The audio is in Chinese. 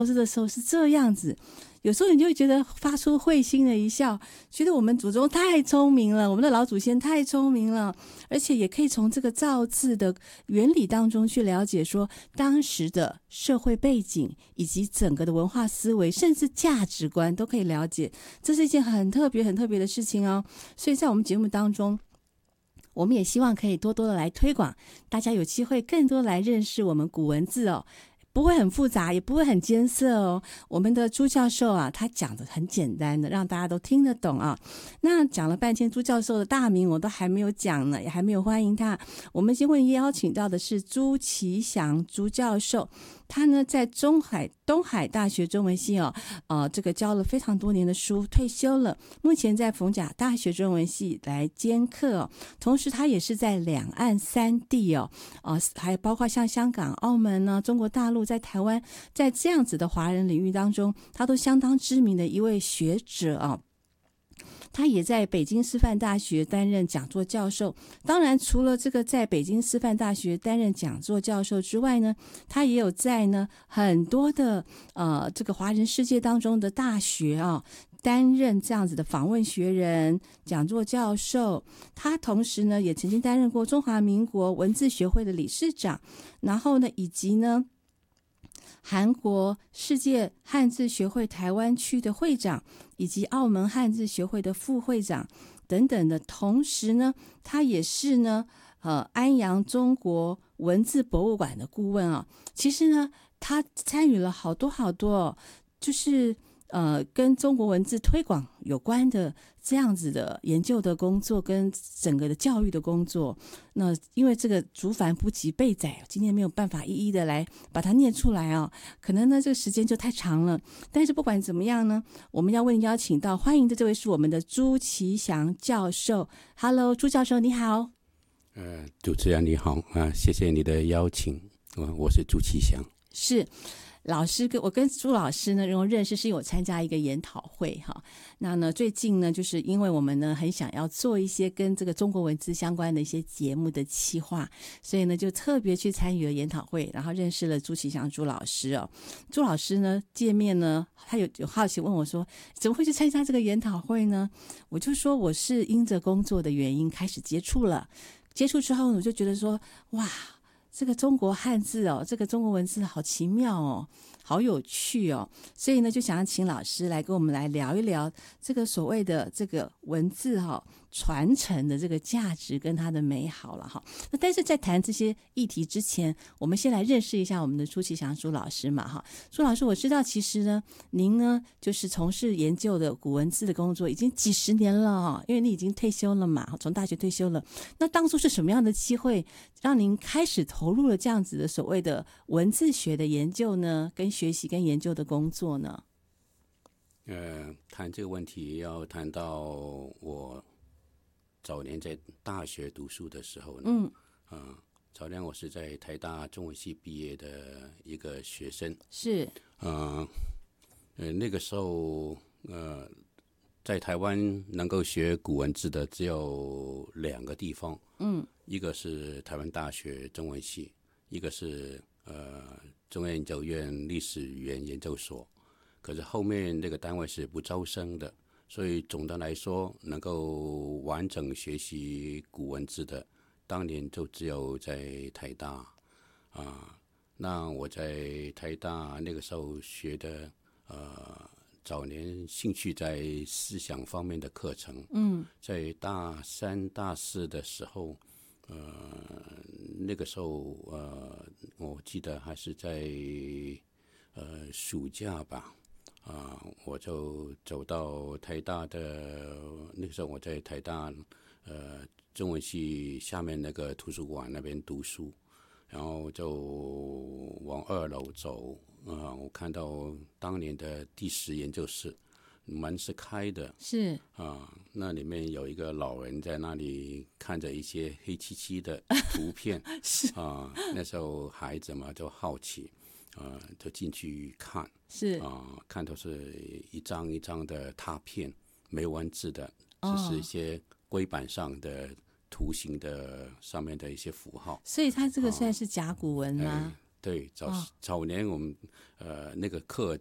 投资的时候是这样子，有时候你就会觉得发出会心的一笑，觉得我们祖宗太聪明了，我们的老祖先太聪明了，而且也可以从这个造字的原理当中去了解说当时的社会背景以及整个的文化思维，甚至价值观都可以了解，这是一件很特别很特别的事情哦。所以在我们节目当中，我们也希望可以多多的来推广，大家有机会更多来认识我们古文字哦。不会很复杂，也不会很艰涩哦。我们的朱教授啊，他讲的很简单的，让大家都听得懂啊。那讲了半天，朱教授的大名我都还没有讲呢，也还没有欢迎他。我们今天邀请到的是朱其祥朱教授，他呢在东海大学中文系这个教了非常多年的书，退休了，目前在逢甲大学中文系来兼课哦。同时，他也是在两岸三地还包括像香港、澳门呢、中国大陆。在台湾，在这样子的华人领域当中，他都相当知名的一位学者啊。他也在北京师范大学担任讲座教授。当然，除了这个在北京师范大学担任讲座教授之外呢，他也有在呢很多的这个华人世界当中的大学啊。担任这样子的访问学人、讲座教授，他同时呢也曾经担任过中华民国文字学会的理事长，然后呢以及呢韩国世界汉字学会台湾区的会长，以及澳门汉字学会的副会长等等的。同时呢，他也是呢安阳中国文字博物馆的顾问啊。其实呢，他参与了好多就是跟中国文字推广有关的这样子的研究的工作，跟整个的教育的工作。那因为这个竹繁不及备载，今天没有办法一一的来把它念出来啊，可能呢这个时间就太长了。但是不管怎么样呢，我们要为您邀请到欢迎的这位是我们的朱其祥教授。Hello， 朱教授你好。 主持人你好谢谢你的邀请，我是朱其祥。 是。老师我跟朱老师呢认识是因为我参加一个研讨会哈。那呢最近呢就是因为我们呢很想要做一些跟这个中国文字相关的一些节目的企划，所以呢就特别去参与了研讨会，然后认识了朱其祥朱老师哦。朱老师呢见面呢，他有好奇问我说怎么会去参加这个研讨会呢？我就说我是因着工作的原因开始接触了，接触之后我就觉得说哇，这个中国汉字这个中国文字好奇妙好有趣所以呢就想要请老师来跟我们来聊一聊这个所谓的这个文字传承的这个价值跟它的美好了那但是在谈这些议题之前，我们先来认识一下我们的朱其祥朱老师嘛朱老师，我知道其实呢您呢就是从事研究的古文字的工作已经几十年了因为你已经退休了嘛，从大学退休了。那当初是什么样的机会让您开始投入了这样子的所谓的文字学的研究呢，跟学习跟研究的工作呢？ 谈这个问题要谈到我早年在大学读书的时候呢，早年我是在台大中文系毕业的一个学生， 是， 那个时候在台湾能够学古文字的只有2个地方，一个是台湾大学中文系，一个是中央研究院历史语言研究所。可是后面那个单位是不招生的，所以总的来说能够完整学习古文字的当年就只有在台大那我在台大那个时候学的早年兴趣在思想方面的课程，在大3大4的时候那个时候我记得还是在暑假吧我就走到台大的，那个时候我在台大中文系下面那个图书馆那边读书，然后就往2楼走我看到当年的第10研究室门是开的， 是那里面有一个老人在那里看着一些黑漆漆的图片是那时候孩子嘛就好奇就进去看， 是看都是一张一张的拓片，没文字的，只是一些龟板上的图形的上面的一些符号。 所以它这个算是甲骨文吗？ 对，早年我们那个课